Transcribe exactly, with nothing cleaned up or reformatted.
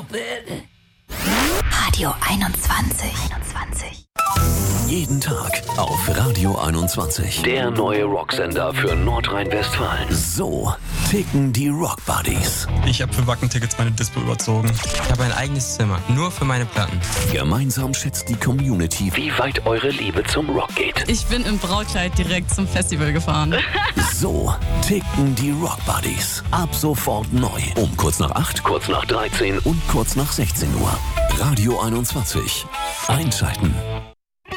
stupid. Radio einundzwanzig. einundzwanzig. Jeden Tag auf Radio einundzwanzig. Der neue Rocksender für Nordrhein-Westfalen. So ticken die Rock Buddies. Ich habe für Wacken-Tickets meine Dispo überzogen. Ich habe ein eigenes Zimmer, nur für meine Platten. Gemeinsam schätzt die Community, wie weit eure Liebe zum Rock geht. Ich bin im Brautkleid direkt zum Festival gefahren. So ticken die Rock Buddies. Ab sofort neu. Um kurz nach acht, kurz nach dreizehn und kurz nach sechzehn Uhr. Radio einundzwanzig. Einschalten.